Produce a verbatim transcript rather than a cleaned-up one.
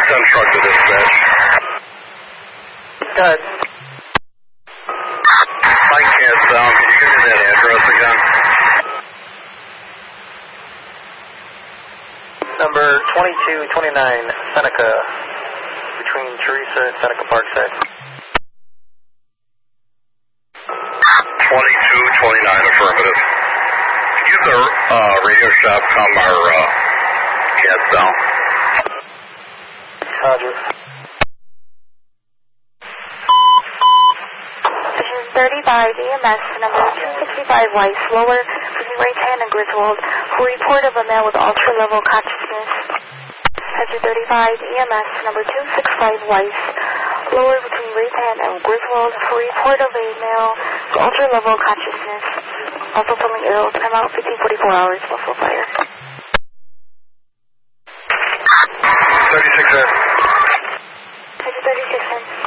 ten truck to dispatch. Good. Mike Cat's down. Can you give me that address again? Number twenty-two twenty-nine, Seneca, between Teresa and Seneca Parkside. twenty-two twenty-nine, affirmative. Can you have the uh, radio shop come our uh, Cat's down? Roger. thirty-five E M S, number two sixty-five Weiss, lower between right hand and Griswold, for report of a male with ultra-level consciousness. Hazard thirty-five E M S, number two sixty-five Weiss, lower between right hand and Griswold, for report of a male with ultra-level consciousness. Also filming arrows, time out fifteen forty-four hours, Buffalo Fire. thirty-six N. Hazard thirty-six N.